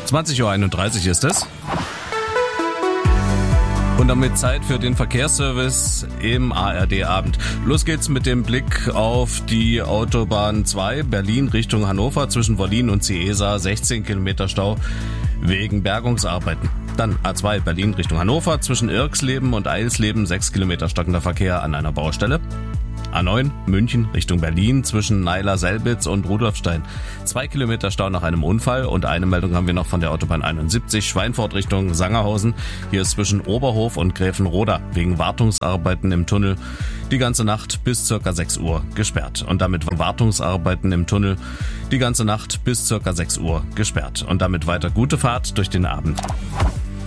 20:31 Uhr ist es. Und damit Zeit für den Verkehrsservice im ARD-Abend. Los geht's mit dem Blick auf die Autobahn 2, Berlin Richtung Hannover, zwischen Wollin und Ciesa, 16 Kilometer Stau wegen Bergungsarbeiten. Dann A2 Berlin Richtung Hannover, zwischen Irxleben und Eilsleben, 6 Kilometer stockender Verkehr an einer Baustelle. A9 München Richtung Berlin, zwischen Naila-Selbitz und Rudolfstein. 2 Kilometer Stau nach einem Unfall und eine Meldung haben wir noch von der Autobahn 71, Schweinfurt Richtung Sangerhausen. Hier ist zwischen Oberhof und Gräfenroda wegen Wartungsarbeiten im Tunnel die ganze Nacht bis ca. 6 Uhr gesperrt. Und damit Wartungsarbeiten im Tunnel die ganze Nacht bis ca. 6 Uhr gesperrt. Und damit weiter gute Fahrt durch den Abend.